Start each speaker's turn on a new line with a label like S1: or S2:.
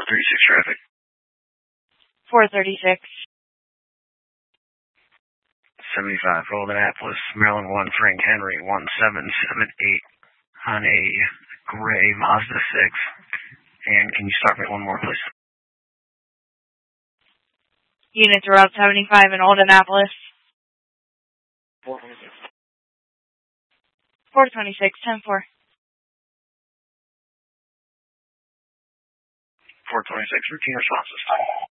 S1: 436 traffic.
S2: 436.
S1: 75, for Indianapolis, Maryland 1, Frank Henry, 1778 on a gray Mazda 6. And can you start me one more, please?
S2: Unit to Route 75 in Indianapolis.
S1: 426.
S2: 426, 10-4.
S1: 426, routine responses.